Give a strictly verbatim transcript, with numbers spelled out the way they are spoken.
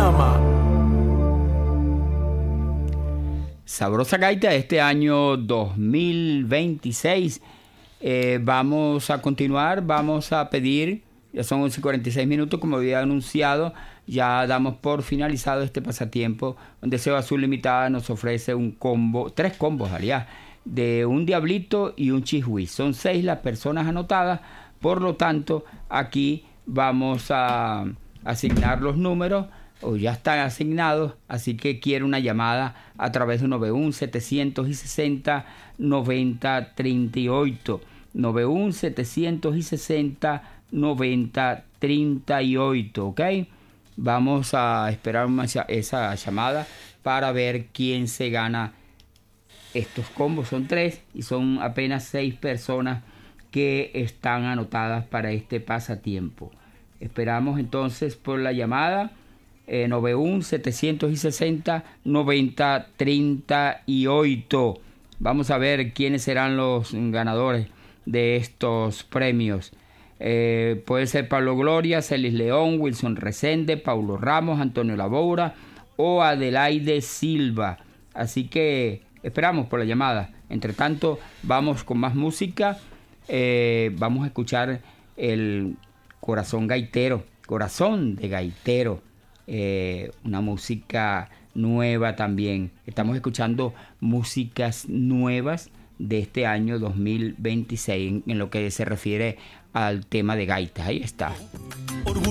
llama. Sabrosa gaita este año dos mil veintiséis. Eh, vamos a continuar, vamos a pedir, ya son once y cuarenta y seis minutos, como había anunciado, ya damos por finalizado este pasatiempo, donde Deseo Azul Limitada nos ofrece un combo, tres combos, aliás, de un diablito y un chihui. Son seis las personas anotadas, por lo tanto, aquí vamos a asignar los números, o ya están asignados, así que quiero una llamada a través de nueve uno setecientos sesenta noventa treinta y ocho. nueve uno setecientos sesenta noventa treinta y ocho, ¿ok? Vamos a esperar una, esa llamada para ver quién se gana estos combos. Son tres y son apenas seis personas que están anotadas para este pasatiempo. Esperamos entonces por la llamada. Eh, nueve uno setecientos sesenta noventa treinta y ocho. Vamos a ver quiénes serán los ganadores de estos premios. Eh, puede ser Pablo Gloria, Celis León, Wilson Resende, Paulo Ramos, Antonio Laboura o Adelaide Silva. Así que esperamos por la llamada. Entre tanto, vamos con más música. Eh, vamos a escuchar el Corazón Gaitero, Corazón de Gaitero. Eh, una música nueva también. Estamos escuchando músicas nuevas de este año dos mil veintiséis en, en lo que se refiere al tema de gaitas. Ahí está.